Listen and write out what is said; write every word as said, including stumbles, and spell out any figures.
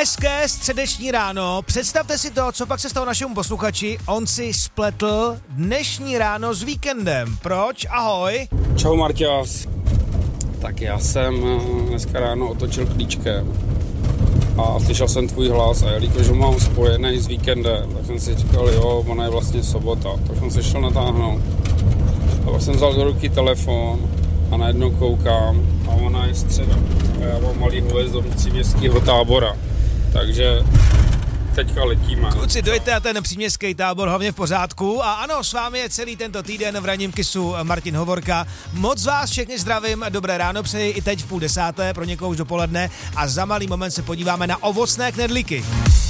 Hezké středeční ráno, představte si to, co pak se stalo našemu posluchači, on si spletl dnešní ráno s víkendem. Proč? Ahoj. Čau Marťas. Tak já jsem dneska ráno otočil klíčkem a slyšel jsem tvůj hlas a jelikož ho mám spojený s víkendem, tak jsem si říkal, jo, ona je vlastně sobota, tak jsem se šel natáhnout. A pak jsem vzal do ruky telefon a najednou koukám a ona je středa. A já mám malý újezd do příměstského tábora, takže teďka letíme. Kluci, dojďte a ten příměstský tábor hlavně v pořádku. A ano, s vámi je celý tento týden v ranním kisu Martin Hovorka. Moc vás všechny zdravím, dobré ráno přeji i teď v půl desáté, pro někoho už dopoledne a za malý moment se podíváme na ovocné knedlíky.